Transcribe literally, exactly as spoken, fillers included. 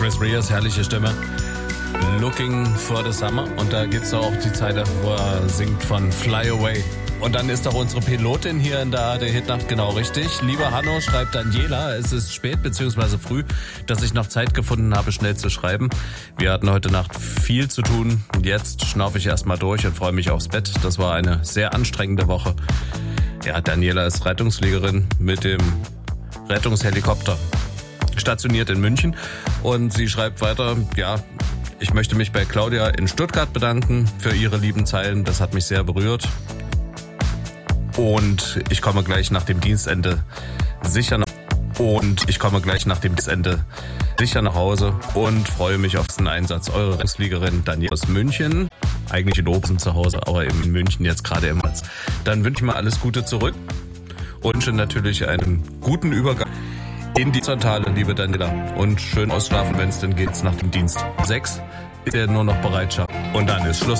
Chris Reas, herrliche Stimme. Looking for the Summer. Und da gibt's auch die Zeile, wo er singt von Fly Away. Und dann ist auch unsere Pilotin hier in der A R D Hitnacht genau richtig. Lieber Hanno, schreibt Daniela, es ist spät bzw. früh, dass ich noch Zeit gefunden habe, schnell zu schreiben. Wir hatten heute Nacht viel zu tun. Jetzt schnaufe ich erstmal durch und freue mich aufs Bett. Das war eine sehr anstrengende Woche. Ja, Daniela ist Rettungsfliegerin mit dem Rettungshelikopter, stationiert in München. Und sie schreibt weiter, ja, ich möchte mich bei Claudia in Stuttgart bedanken für ihre lieben Zeilen. Das hat mich sehr berührt. Und ich komme gleich nach dem Dienstende sicher nach und ich komme gleich nach dem Dienstende sicher nach Hause und freue mich auf den Einsatz. Eure Rettungsfliegerin Daniela aus München. Eigentlich in Oberhausen zu Hause, aber in München jetzt gerade im Platz. Dann wünsche ich mal alles Gute zurück und wünsche natürlich einen guten Übergang in die Zentrale, liebe Daniela. Und schön ausschlafen, wenn es denn geht, nach dem Dienst. Sechs ist ja nur noch Bereitschaft. Und dann ist Schluss.